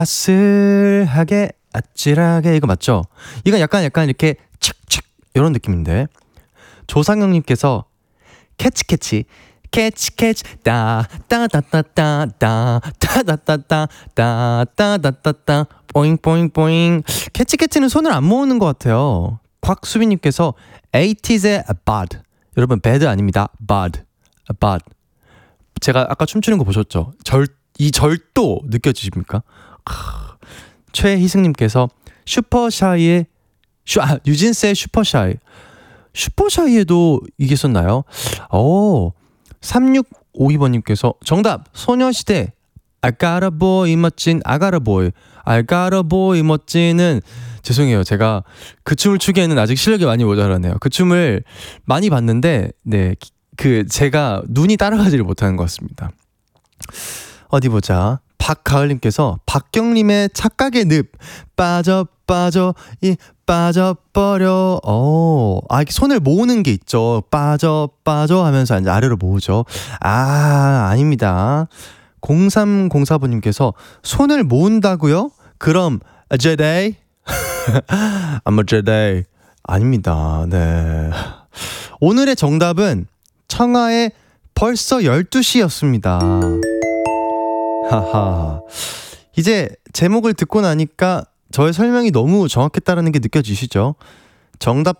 아슬하게 아찔하게 이거 맞죠? 이건 약간 이렇게 착착 이런 느낌인데 조상영님께서 캐치 따따따따따따따따따따따따따 뽀잉뽀잉뽀잉 캐치는 손을 안 모으는 것 같아요. 곽수빈님께서 80s의 bad 여러분 bad 아닙니다. bad 제가 아까 춤추는 거 보셨죠? 이 절도 느껴지십니까? 최희승님께서 슈퍼샤이의 뉴진스의 슈퍼샤이에도 이게 썼나요? 3652번님께서 정답 소녀시대 I got a boy 멋진 I got a boy 멋진은 죄송해요. 제가 그 춤을 추기에는 아직 실력이 많이 모자라네요. 그 춤을 많이 봤는데 네, 제가 눈이 따라가지를 못하는 것 같습니다. 어디 보자. 박가을님께서 박경림의 착각의 늪 빠져버려. 이렇게 손을 모으는 게 있죠. 빠져 하면서 이제 아래로 모으죠. 아닙니다. 0304번님께서 손을 모은다고요? 그럼 a Jedi? I'm a Jedi. 아닙니다. 네. 오늘의 정답은 청하의 벌써 12시였습니다. 하하. 이제 제목을 듣고 나니까 저의 설명이 너무 정확했다는 게 느껴지시죠? 정답